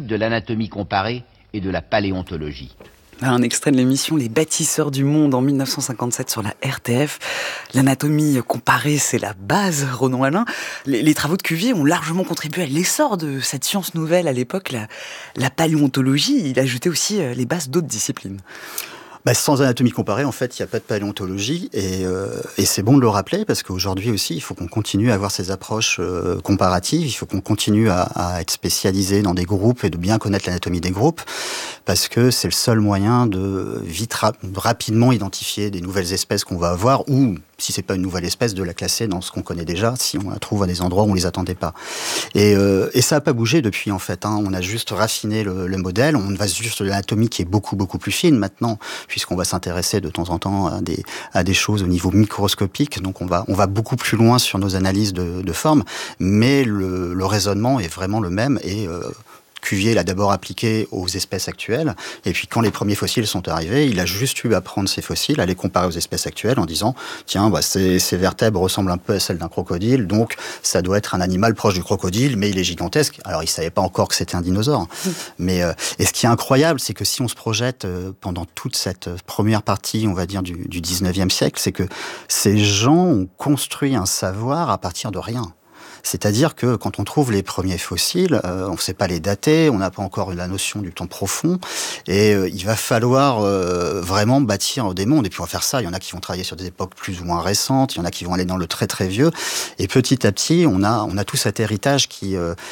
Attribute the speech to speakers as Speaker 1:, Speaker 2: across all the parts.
Speaker 1: de l'anatomie comparée et de la paléontologie.
Speaker 2: Un extrait de l'émission Les bâtisseurs du monde en 1957 sur la RTF. L'anatomie comparée, c'est la base, Ronan Alain. Les travaux de Cuvier ont largement contribué à l'essor de cette science nouvelle à l'époque, la paléontologie. Il ajoutait aussi les bases d'autres disciplines.
Speaker 3: Sans anatomie comparée, en fait, il n'y a pas de paléontologie et c'est bon de le rappeler parce qu'aujourd'hui aussi, il faut qu'on continue à avoir ces approches comparatives, il faut qu'on continue à être spécialisé dans des groupes et de bien connaître l'anatomie des groupes parce que c'est le seul moyen de rapidement identifier des nouvelles espèces qu'on va avoir ou, si c'est pas une nouvelle espèce, de la classer dans ce qu'on connaît déjà, si on la trouve à des endroits où on les attendait pas. Et ça n'a pas bougé depuis, en fait. On a juste raffiné le modèle, on va juste de l'anatomie qui est beaucoup, beaucoup plus fine maintenant, puisqu'on va s'intéresser de temps en temps à des choses au niveau microscopique. Donc on va beaucoup plus loin sur nos analyses de forme, mais le raisonnement est vraiment le même et Cuvier l'a d'abord appliqué aux espèces actuelles, et puis quand les premiers fossiles sont arrivés, il a juste eu à prendre ces fossiles, à les comparer aux espèces actuelles en disant tiens, ces vertèbres ressemblent un peu à celles d'un crocodile, donc ça doit être un animal proche du crocodile, mais il est gigantesque. Alors il savait pas encore que c'était un dinosaure. Mais et ce qui est incroyable, c'est que si on se projette pendant toute cette première partie, on va dire du 19e siècle, c'est que ces gens ont construit un savoir à partir de rien. C'est-à-dire que quand on trouve les premiers fossiles, on ne sait pas les dater, on n'a pas encore la notion du temps profond, et il va falloir vraiment bâtir des mondes. Et puis on va faire ça, il y en a qui vont travailler sur des époques plus ou moins récentes, il y en a qui vont aller dans le très très vieux, et petit à petit, on a tout cet héritage qui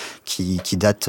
Speaker 3: date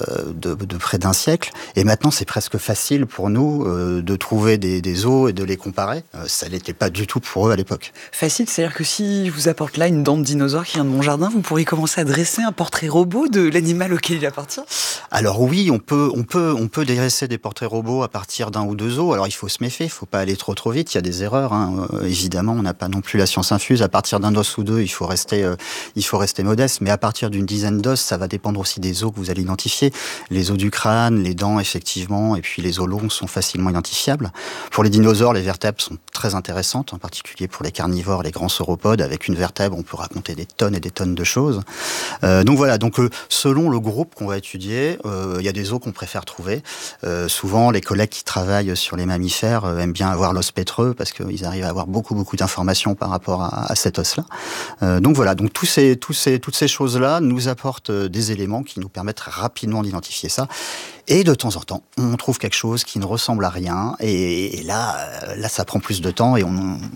Speaker 3: de près d'un siècle, et maintenant c'est presque facile pour nous de trouver des os et de les comparer. Ça n'était pas du tout pour eux à l'époque.
Speaker 2: Facile, c'est-à-dire que si je vous apporte là une dent de dinosaure qui vient de mon jardin, vous pourriez commencer à dresser un portrait robot de l'animal auquel il appartient ?
Speaker 3: Alors oui, on peut dresser des portraits robots à partir d'un ou deux os. Alors il faut se méfier, il faut pas aller trop vite, il y a des erreurs. Évidemment, on n'a pas non plus la science infuse. À partir d'un os ou deux, il faut rester modeste. Mais à partir d'une dizaine d'os, ça va dépendre aussi des os que vous allez identifier. Les os du crâne, les dents effectivement, et puis les os longs sont facilement identifiables. Pour les dinosaures, les vertèbres sont très intéressantes, en particulier pour les carnivores, les grands sauropodes. Avec une vertèbre, on peut raconter des tonnes et des tonnes de choses. Donc voilà, selon le groupe qu'on va étudier, il y a des os qu'on préfère trouver. Souvent, les collègues qui travaillent sur les mammifères aiment bien avoir l'os pétreux parce qu'ils arrivent à avoir beaucoup d'informations par rapport à cet os-là. Donc voilà, toutes ces choses-là nous apportent des éléments qui nous permettent rapidement d'identifier ça. Et de temps en temps, on trouve quelque chose qui ne ressemble à rien. Et là, ça prend plus de temps et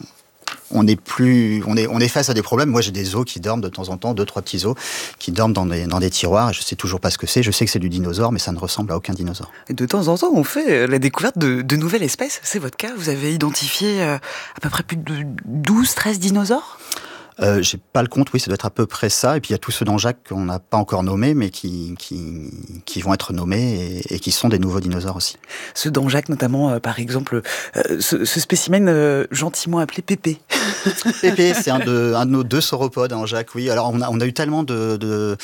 Speaker 3: on est face à des problèmes. Moi, j'ai des os qui dorment de temps en temps, 2-3 petits os qui dorment dans des tiroirs. Je sais toujours pas ce que c'est. Je sais que c'est du dinosaure, mais ça ne ressemble à aucun dinosaure.
Speaker 2: Et de temps en temps, on fait la découverte de nouvelles espèces. C'est votre cas. Vous avez identifié à peu près plus de 12-13 dinosaures ?
Speaker 3: J'ai pas le compte, oui, ça doit être à peu près ça. Et puis il y a tous ceux dans Jacques qu'on n'a pas encore nommés, mais qui vont être nommés et qui sont des nouveaux dinosaures aussi.
Speaker 2: Ceux dans Jacques, notamment, par exemple, ce spécimen gentiment appelé Pépé.
Speaker 3: Pépé, c'est un de nos 2 sauropodes en Jacques, oui. Alors on a eu tellement de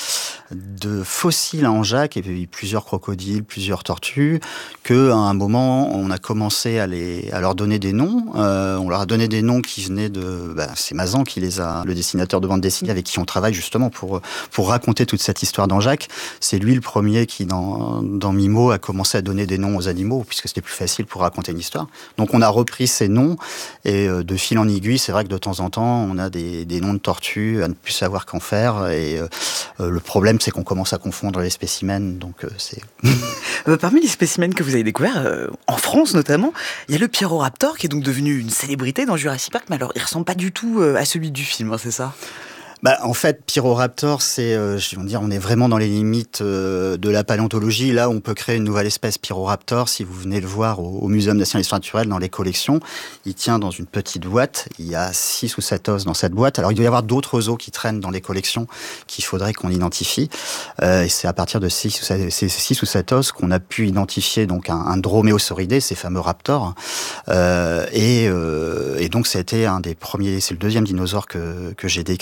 Speaker 3: fossiles en Jacques, et puis plusieurs crocodiles, plusieurs tortues, qu'à un moment, on a commencé à leur donner des noms. On leur a donné des noms qui venaient c'est Mazan qui les a, le dessinateur de bande dessinée avec qui on travaille justement pour raconter toute cette histoire dans Jacques. C'est lui le premier qui, dans Mimo, a commencé à donner des noms aux animaux, puisque c'était plus facile pour raconter une histoire. Donc on a repris ces noms, et de fil en aiguille, c'est vrai que de temps en temps, on a des noms de tortues à ne plus savoir qu'en faire, et le problème, c'est qu'on commence à confondre les spécimens, donc c'est...
Speaker 2: Parmi les spécimens que vous avez découverts, en France notamment, il y a le Pyroraptor, qui est donc devenu une célébrité dans Jurassic Park, mais alors il ressemble pas du tout à celui du film, c'est ça ?
Speaker 3: En fait, Pyroraptor, c'est, on est vraiment dans les limites de la paléontologie. Là, on peut créer une nouvelle espèce Pyroraptor. Si vous venez le voir au Muséum national d'histoire naturelle, dans les collections, il tient dans une petite boîte. Il y a 6 ou 7 os dans cette boîte. Alors, il doit y avoir d'autres os qui traînent dans les collections qu'il faudrait qu'on identifie. Et c'est à partir de 6 ou 7 os qu'on a pu identifier donc un droméosauridé, ces fameux raptors. Et donc, ça a été un des premiers, c'est le deuxième dinosaure que j'ai décrit, parce que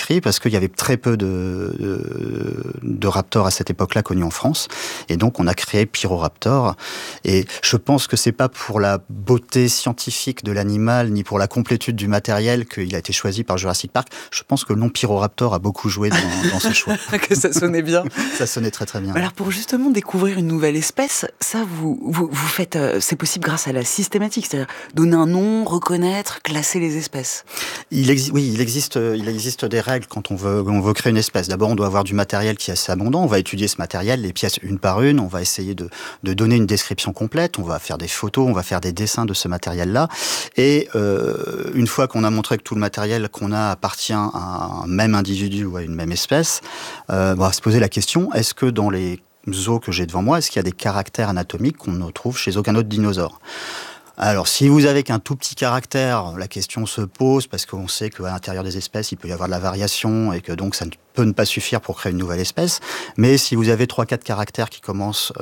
Speaker 3: qu'il y avait très peu de raptors à cette époque-là connus en France. Et donc, on a créé Pyroraptor. Et je pense que c'est pas pour la beauté scientifique de l'animal, ni pour la complétude du matériel qu'il a été choisi par Jurassic Park. Je pense que le nom Pyroraptor a beaucoup joué dans ce choix.
Speaker 2: Que ça sonnait bien.
Speaker 3: Ça sonnait très très bien.
Speaker 2: Alors, pour justement découvrir une nouvelle espèce, ça, vous faites, c'est possible grâce à la systématique, c'est-à-dire donner un nom, reconnaître, classer les espèces.
Speaker 3: Il existe des règles quand on veut créer une espèce. D'abord, on doit avoir du matériel qui est assez abondant. On va étudier ce matériel, les pièces une par une. On va essayer de donner une description complète. On va faire des photos, on va faire des dessins de ce matériel-là. Et une fois qu'on a montré que tout le matériel qu'on a appartient à un même individu ou à une même espèce, on va se poser la question, est-ce que dans les zoos que j'ai devant moi, est-ce qu'il y a des caractères anatomiques qu'on ne trouve chez aucun autre dinosaure ? Alors, si vous avez qu'un tout petit caractère, la question se pose parce qu'on sait qu'à l'intérieur des espèces, il peut y avoir de la variation et que donc ça peut ne pas suffire pour créer une nouvelle espèce. Mais si vous avez 3-4 caractères qui commencent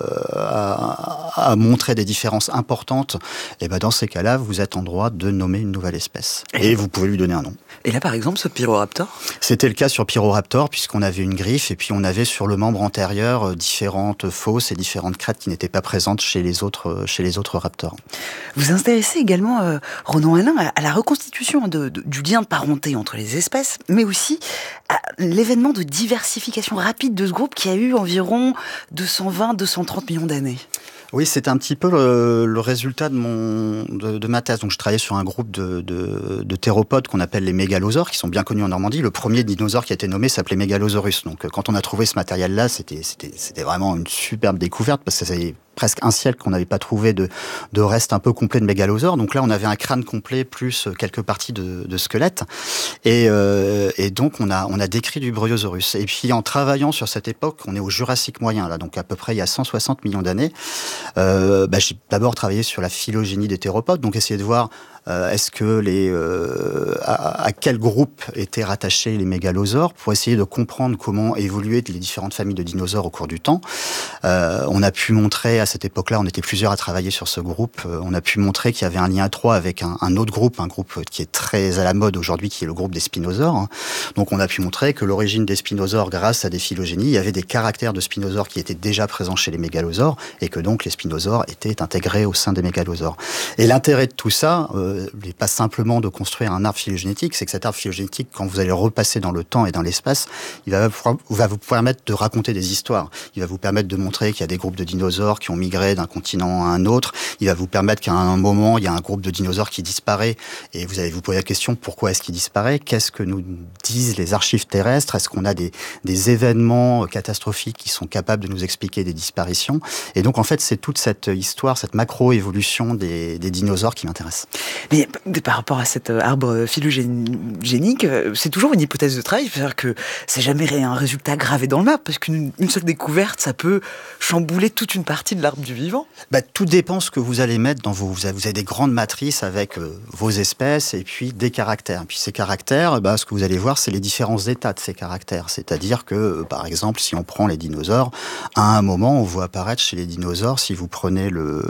Speaker 3: à montrer des différences importantes, et ben dans ces cas-là, vous êtes en droit de nommer une nouvelle espèce. Et vous pouvez lui donner un nom.
Speaker 2: Et là, par exemple, ce Pyroraptor ?
Speaker 3: C'était le cas sur Pyroraptor, puisqu'on avait une griffe et puis on avait sur le membre antérieur différentes fosses et différentes crêtes qui n'étaient pas présentes chez les autres raptors.
Speaker 2: Vous intéressez également, Ronan Alain, à la reconstitution du lien de parenté entre les espèces, mais aussi à l'événement de diversification rapide de ce groupe qui a eu environ 220-230 millions d'années.
Speaker 3: Oui, c'est un petit peu le résultat de ma thèse. Donc, je travaillais sur un groupe de théropodes qu'on appelle les mégalosaures, qui sont bien connus en Normandie. Le premier dinosaure qui a été nommé s'appelait Megalosaurus. Donc, quand on a trouvé ce matériel-là, c'était vraiment une superbe découverte parce que c'est presque un siècle qu'on n'avait pas trouvé de restes un peu complets de mégalosaures. Donc là, on avait un crâne complet plus quelques parties de squelette. Et donc, on a décrit du Bryosaurus. Et puis, en travaillant sur cette époque, on est au Jurassique moyen, là, donc à peu près il y a 160 millions d'années. J'ai d'abord travaillé sur la phylogénie des théropodes, donc essayer de voir est-ce que à quel groupe étaient rattachés les mégalosaures pour essayer de comprendre comment évoluaient les différentes familles de dinosaures au cours du temps. On a pu montrer, à cette époque-là, on était plusieurs à travailler sur ce groupe, on a pu montrer qu'il y avait un lien étroit avec un autre groupe, un groupe qui est très à la mode aujourd'hui, qui est le groupe des spinosaures. Donc on a pu montrer que l'origine des spinosaures, grâce à des phylogénies, il y avait des caractères de spinosaures qui étaient déjà présents chez les mégalosaures et que donc les spinosaures étaient intégrés au sein des mégalosaures. Et l'intérêt de tout ça, n'est pas simplement de construire un arbre phylogénétique, c'est que cet arbre phylogénétique, quand vous allez repasser dans le temps et dans l'espace, il va vous permettre de raconter des histoires. Il va vous permettre de montrer qu'il y a des groupes de dinosaures qui ont migré d'un continent à un autre. Il va vous permettre qu'à un moment, il y a un groupe de dinosaures qui disparaît et vous allez vous poser la question, pourquoi est-ce qu'il disparaît ? Qu'est-ce que nous disent les archives terrestres ? Est-ce qu'on a des événements catastrophiques qui sont capables de nous expliquer des disparitions ? Et donc, en fait, c'est toute cette histoire, cette macro-évolution des dinosaures qui m'intéresse.
Speaker 2: Mais par rapport à cet arbre phylogénique, c'est toujours une hypothèse de travail, c'est-à-dire que c'est jamais un résultat gravé dans le marbre, parce qu'une seule découverte, ça peut chambouler toute une partie de l'arbre du vivant.
Speaker 3: Tout dépend ce que vous allez mettre dans vous avez des grandes matrices avec vos espèces et puis des caractères. Et puis ces caractères, ce que vous allez voir, c'est les différents états de ces caractères. C'est-à-dire que, par exemple, si on prend les dinosaures, à un moment, on voit apparaître chez les dinosaures, si vous prenez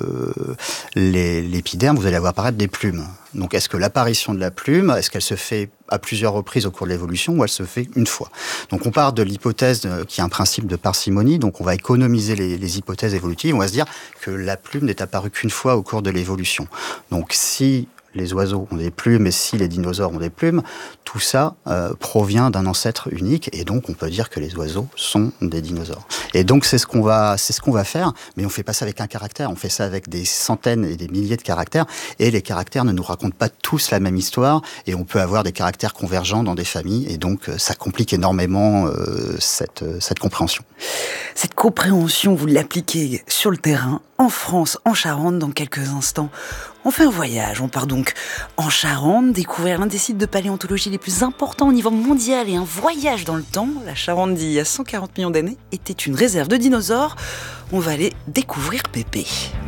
Speaker 3: l'épiderme, vous allez voir apparaître des plumes. Donc, est-ce que l'apparition de la plume, est-ce qu'elle se fait à plusieurs reprises au cours de l'évolution ou elle se fait une fois ? Donc, on part de l'hypothèse qui est un principe de parcimonie. Donc, on va économiser les hypothèses évolutives. On va se dire que la plume n'est apparue qu'une fois au cours de l'évolution. Donc, si les oiseaux ont des plumes et si les dinosaures ont des plumes, tout ça provient d'un ancêtre unique et donc on peut dire que les oiseaux sont des dinosaures. Et donc c'est ce qu'on va faire, mais on fait pas ça avec un caractère, on fait ça avec des centaines et des milliers de caractères et les caractères ne nous racontent pas tous la même histoire et on peut avoir des caractères convergents dans des familles et donc ça complique énormément cette compréhension.
Speaker 2: Cette compréhension, vous l'appliquez sur le terrain, en France, en Charente, dans quelques instants. On fait un voyage, on part donc en Charente, découvrir l'un des sites de paléontologie les plus importants au niveau mondial et un voyage dans le temps. La Charente d'il y a 140 millions d'années était une réserve de dinosaures. On va aller découvrir Pépé.